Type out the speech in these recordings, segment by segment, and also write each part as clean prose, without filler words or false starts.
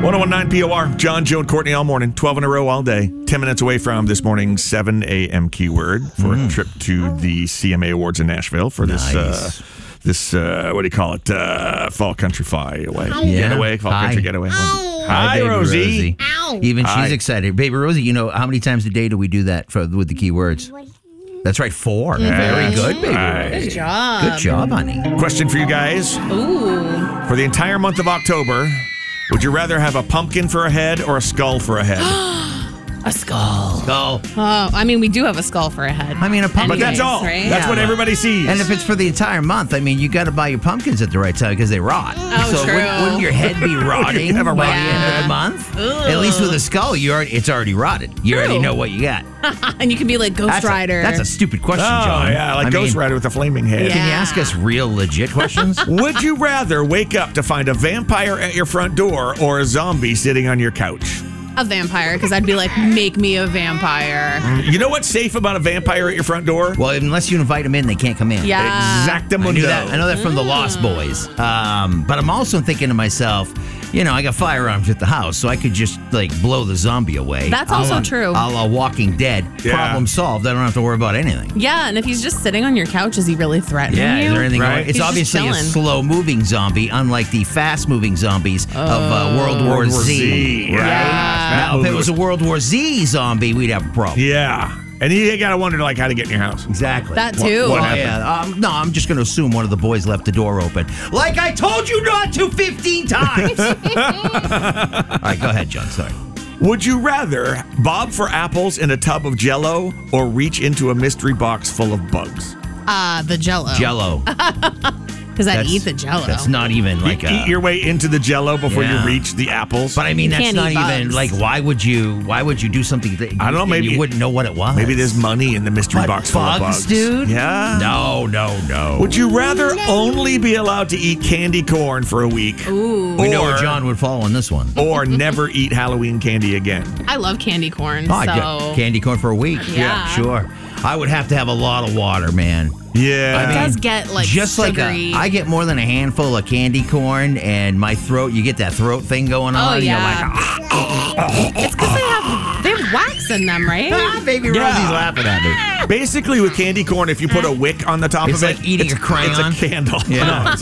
1019 POR, John, Joe, and Courtney all morning, 12 in a row all day. 10 minutes away from this morning's 7 a.m. keyword for a trip to the CMA Awards in Nashville for this, what do you call it? Fall Country Flyaway. Getaway, Fall Country Getaway. Hi, Baby Rosie. Ow. Even she's excited. Baby Rosie, you know how many times a day do we do that with the keywords? That's right, 4. Very good, baby. Good job. Good job, honey. Question for you guys. Ooh. For the entire month of October, would you rather have a pumpkin for a head or a skull for a head? A skull. Skull. Oh, I mean, we do have a skull for a head. I mean, a pumpkin. But that's all. Right? That's what everybody sees. And if it's for the entire month, I mean, you got to buy your pumpkins at the right time because they rot. Oh, so true. Wouldn't your head be rotting have a by the rotten end of head. the month? Ugh. At least with a skull, it's already rotted. You already True. know what you got. And you can be like Ghost Rider. That's a stupid question, Oh, John. yeah, like I Ghost mean, Rider with a flaming head. Can you ask us real legit questions? Would you rather wake up to find a vampire at your front door or a zombie sitting on your couch? a vampire, because I'd be like, make me a vampire. You know what's safe about a vampire at your front door? Well, unless you invite them in, they can't come in. Yeah. Exactamundo. I know that from the Lost Boys. But I'm also thinking to myself, you know, I got firearms at the house, so I could just, like, blow the zombie away. That's also true. A la Walking Dead. Yeah. Problem solved. I don't have to worry about anything. Yeah, and if he's just sitting on your couch, is he really threatening you? Is there anything Right. going? It's He's just obviously a chilling. slow-moving zombie, unlike the fast-moving zombies of World War World War Z. Z, Right? yeah. Now, if it was a World War Z zombie, we'd have a problem. Yeah. And you got to wonder, like, how to get in your house. Exactly. That too. What Oh, happened? yeah. No, I'm just going to assume one of the boys left the door open. Like I told you not to 15 times. All right, go ahead, John. Sorry. Would you rather bob for apples in a tub of Jell-O or reach into a mystery box full of bugs? The Jell-O. Jell-O. Because I'd eat the Jell-O. That's not even like You eat your way into the Jell-O before Yeah. you reach the apples. But I mean, that's can't not eat even bugs. like. Why would you do something that I don't know, maybe you wouldn't know what it was? Maybe there's money in the mystery What, box full of bugs. dude. Yeah. No. Would you rather only be allowed to eat candy corn for a week? Ooh. We know where or- John would fall on this one. Or never eat Halloween candy again? I love candy corn, Oh, so... candy corn for a week. Yeah. Sure. I would have to have a lot of water, man. Yeah. It does get, like, Just sugary. I get more than a handful of candy corn, and my throat, you get that throat thing going on. Oh, and yeah. You're like, It's because they have wax in them, right? baby Yeah. Rosie's laughing at me. Basically, with candy corn, if you put a wick on the top It's of it, like eating a crayon. It's a candle. Yeah. No,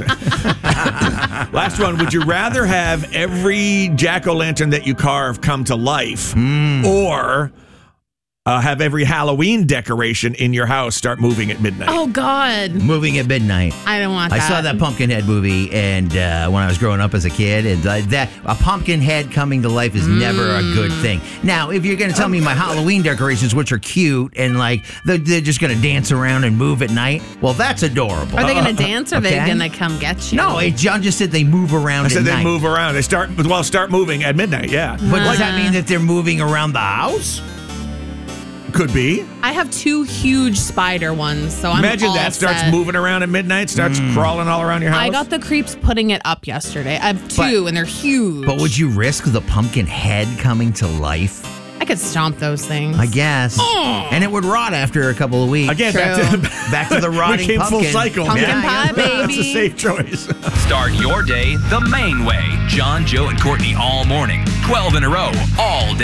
last one. Would you rather have every jack-o'-lantern that you carve come to life, or have every Halloween decoration in your house start moving at midnight? Oh, God. Moving at midnight. I don't want I that. saw that Pumpkinhead movie, and when I was growing up as a kid, and that a pumpkin head coming to life is never a good thing. Now, if you're going to tell me my Halloween decorations, which are cute and like they're just going to dance around and move at night, well, that's adorable. Are they going to dance or are they Okay. going to come get you? No, John just said they move around I said at they night. move around. They start moving at midnight. Yeah, But does that mean that they're moving around the house? could be. I have 2 huge spider ones, so I'm Imagine all that starts set. moving around at midnight, starts crawling all around your house. I got the creeps putting it up yesterday. I have 2, and they're huge. But would you risk the pumpkin head coming to life? I could stomp those things. I guess. And it would rot after a couple of weeks. Again, True. Back to the rotting we came pumpkin. full cycle. Pumpkin man. pie, That's baby. a safe choice. Start your day the main way. John, Joe, and Courtney all morning. 12 in a row, all day.